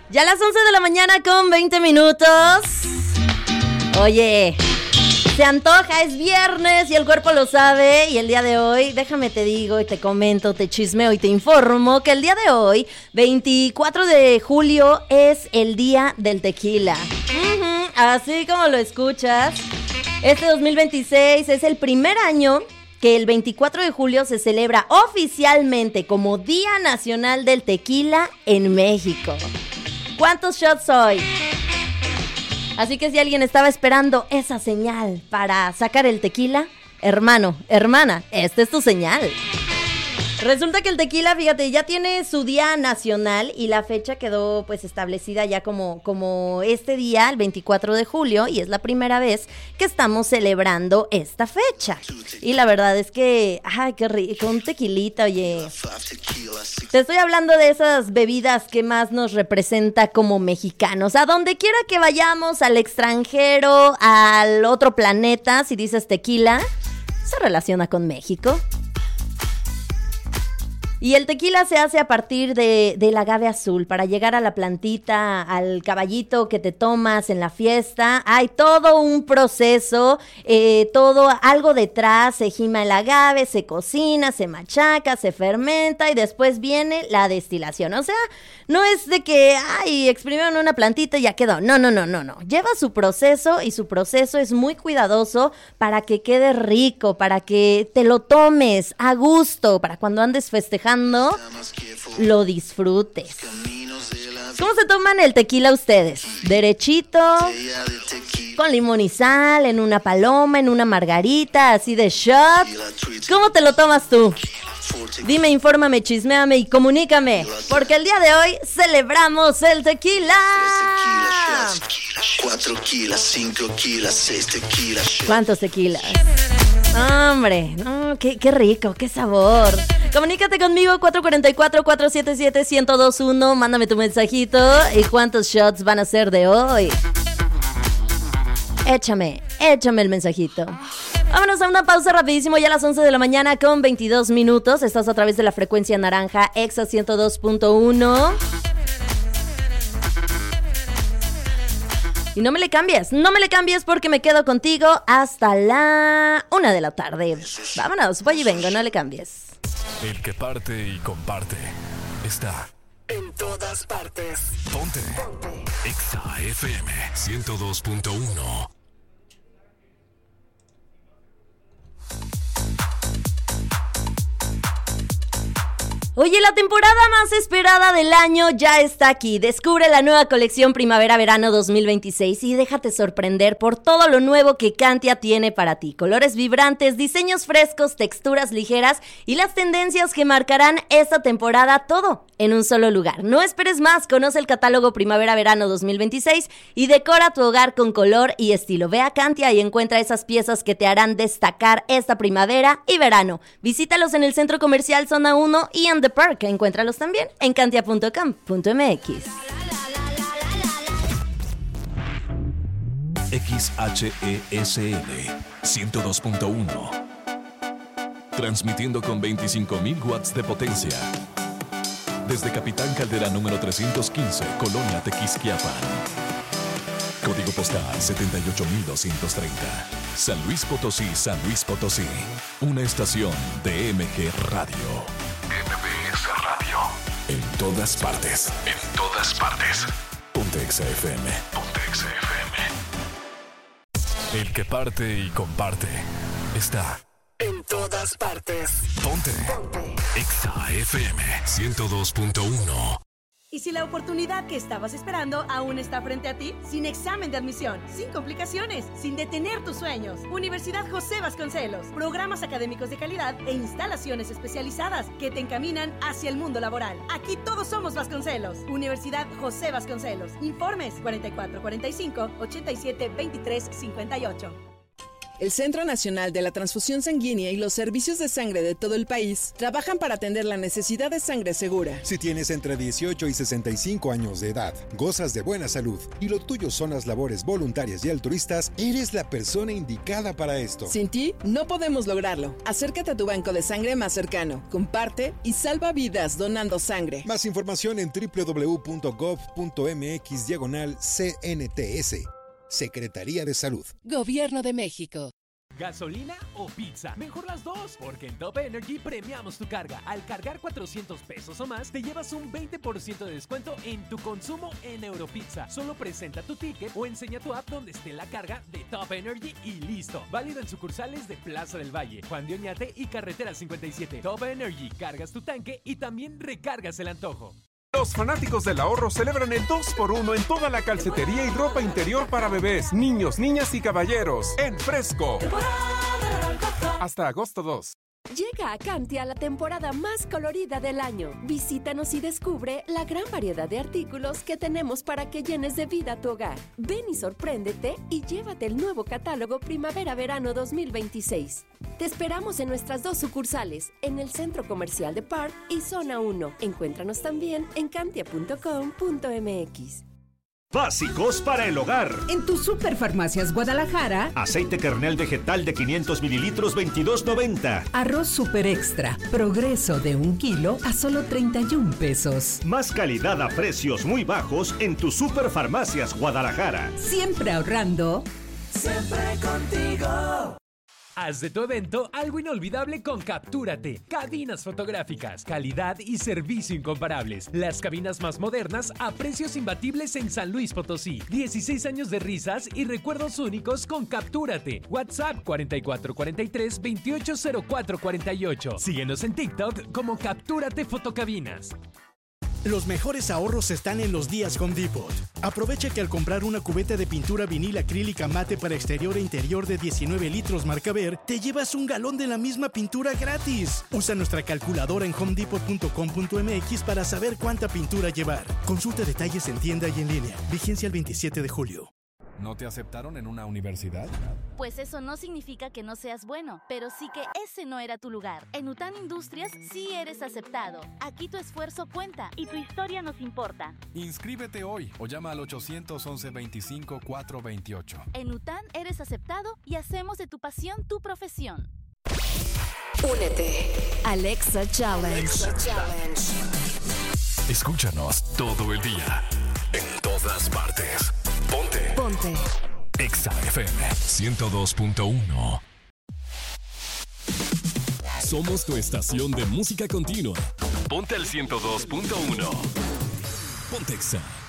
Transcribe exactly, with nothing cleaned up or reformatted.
Ya a las once de la mañana con veinte minutos. Oye, se antoja, es viernes y el cuerpo lo sabe. Y el día de hoy, déjame te digo y te comento, te chismeo y te informo que el día de hoy, veinticuatro de julio, es el día del tequila. Uh-huh, así como lo escuchas, este dos mil veintiséis es el primer año que el veinticuatro de julio se celebra oficialmente como Día Nacional del Tequila en México. ¿Cuántos shots hoy? Así que si alguien estaba esperando esa señal para sacar el tequila, hermano, hermana, esta es tu señal. Resulta que el tequila, fíjate, ya tiene su día nacional y la fecha quedó pues establecida ya como, como este día, el veinticuatro de julio, y es la primera vez que estamos celebrando esta fecha. Y la verdad es que, ay, qué rico, un tequilita, oye. Te estoy hablando de esas bebidas que más nos representa como mexicanos. A donde quiera que vayamos, al extranjero, al otro planeta, si dices tequila, se relaciona con México. Y el tequila se hace a partir de, del agave azul. Para llegar a la plantita, al caballito que te tomas en la fiesta, hay todo un proceso, eh, todo algo detrás. Se gima el agave, se cocina, se machaca, se fermenta y después viene la destilación. O sea, no es de que, ay, exprimieron una plantita y ya quedó. No, no, no, no, no. Lleva su proceso y su proceso es muy cuidadoso para que quede rico, para que te lo tomes a gusto, para cuando andes festejando lo disfrutes. ¿Cómo se toman el tequila ustedes? ¿Derechito? ¿Con limón y sal? ¿En una paloma? ¿En una margarita? ¿Así de shot? ¿Cómo te lo tomas tú? Dime, infórmame, chisméame y comunícame, porque el día de hoy celebramos el tequila. Cuatro kilas, cinco kilas, seis tequilas. ¿Cuántos tequilas? Hombre, no, qué, qué rico, qué sabor. Comunícate conmigo, cuatro cuatro cuatro, cuatro siete siete, uno cero dos uno. Mándame tu mensajito. ¿Y cuántos shots van a ser de hoy? Échame, échame el mensajito. Vámonos a una pausa rapidísimo, ya a las once de la mañana con veintidós minutos. Estás a través de la frecuencia naranja, Exa ciento dos punto uno. Y no me le cambies, no me le cambies porque me quedo contigo hasta la una de la tarde. Vámonos, voy y vengo, no le cambies. El que parte y comparte está En todas partes. Ponte, Ponte. Exa F M ciento dos punto uno. Oye, la temporada más esperada del año ya está aquí. Descubre la nueva colección Primavera-Verano dos mil veintiséis y déjate sorprender por todo lo nuevo que Cantia tiene para ti. Colores vibrantes, diseños frescos, texturas ligeras y las tendencias que marcarán esta temporada, todo en un solo lugar. No esperes más, conoce el catálogo Primavera-Verano dos mil veintiséis y decora tu hogar con color y estilo. Ve a Cantia y encuentra esas piezas que te harán destacar esta primavera y verano. Visítalos en el Centro Comercial Zona uno y en The Park. Encuéntralos también en cantia punto com punto m x. X H E S L ciento dos punto uno. Transmitiendo con veinticinco mil watts de potencia. Desde Capitán Caldera número trescientos quince, Colonia Tequisquiapan. Código postal setenta y ocho mil doscientos treinta. San Luis Potosí, San Luis Potosí. Una estación de M G Radio. M B S Radio. En todas partes. En todas partes. Ponte Exa F M. Ponte Exa F M. El que parte y comparte está En todas partes. Ponte, Ponte. Exa F M ciento dos punto uno. ¿Y si la oportunidad que estabas esperando aún está frente a ti? Sin examen de admisión, sin complicaciones, sin detener tus sueños. Universidad José Vasconcelos. Programas académicos de calidad e instalaciones especializadas que te encaminan hacia el mundo laboral. Aquí todos somos Vasconcelos. Universidad José Vasconcelos. Informes cuarenta y cuatro cuarenta y cinco, ochenta y siete veintitrés cincuenta y ocho. El Centro Nacional de la Transfusión Sanguínea y los servicios de sangre de todo el país trabajan para atender la necesidad de sangre segura. Si tienes entre dieciocho y sesenta y cinco años de edad, gozas de buena salud y lo tuyo son las labores voluntarias y altruistas, eres la persona indicada para esto. Sin ti, no podemos lograrlo. Acércate a tu banco de sangre más cercano, comparte y salva vidas donando sangre. Más información en doble u doble u doble u punto gov punto eme equis diagonal C N T S. Secretaría de Salud. Gobierno de México. ¿Gasolina o pizza? Mejor las dos, porque en Top Energy premiamos tu carga. Al cargar cuatrocientos pesos o más, te llevas un veinte por ciento de descuento en tu consumo en Europizza. Solo presenta tu ticket o enseña tu app donde esté la carga de Top Energy y listo. Válido en sucursales de Plaza del Valle, Juan de Oñate y Carretera cincuenta y siete. Top Energy, cargas tu tanque y también recargas el antojo. Los fanáticos del ahorro celebran el dos por uno en toda la calcetería y ropa interior para bebés, niños, niñas y caballeros. En Fresco. Hasta agosto dos. Llega a Cantia la temporada más colorida del año. Visítanos y descubre la gran variedad de artículos que tenemos para que llenes de vida tu hogar. Ven y sorpréndete y llévate el nuevo catálogo Primavera-Verano dos mil veintiséis. Te esperamos en nuestras dos sucursales, en el Centro Comercial de Park y Zona uno. Encuéntranos también en cantia punto com punto eme equis. Básicos para el hogar. En tu Superfarmacias Guadalajara. Aceite kernel vegetal de quinientos mililitros, veintidós noventa. Arroz Super Extra, Progreso de un kilo a solo treinta y un pesos. Más calidad a precios muy bajos en tu Superfarmacias Guadalajara. Siempre ahorrando. Siempre contigo. Haz de tu evento algo inolvidable con Captúrate. Cabinas fotográficas, calidad y servicio incomparables. Las cabinas más modernas a precios imbatibles en San Luis Potosí. dieciséis años de risas y recuerdos únicos con Captúrate. WhatsApp cuarenta y cuatro cuarenta y tres veintiocho cero cuatro cuarenta y ocho. Síguenos en TikTok como Captúrate Fotocabinas. Los mejores ahorros están en los días Home Depot. Aprovecha que al comprar una cubeta de pintura vinil acrílica mate para exterior e interior de diecinueve litros marca Ver, te llevas un galón de la misma pintura gratis. Usa nuestra calculadora en home depot punto com punto eme equis para saber cuánta pintura llevar. Consulta detalles en tienda y en línea. Vigencia el veintisiete de julio. ¿No te aceptaron en una universidad? Pues eso no significa que no seas bueno, pero sí que ese no era tu lugar. En UTAN Industrias sí eres aceptado. Aquí tu esfuerzo cuenta y tu historia nos importa. Inscríbete hoy o llama al ochocientos once veinticinco cuatrocientos veintiocho. En UTAN eres aceptado y hacemos de tu pasión tu profesión. Únete. Alexa Challenge. Alexa Challenge. Escúchanos todo el día, en todas partes. Ponte. Ponte. Exa F M ciento dos punto uno. Somos tu estación de música continua. Ponte al ciento dos punto uno. Ponte Exa.